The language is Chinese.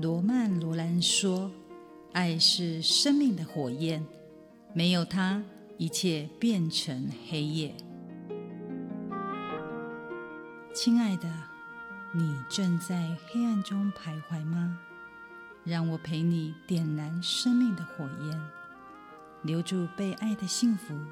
罗曼·罗兰说，爱是生命的火焰，没有它，一切变成黑夜。亲爱的，你正在黑暗中徘徊吗？让我陪你点燃生命的火焰，留住被爱的幸福，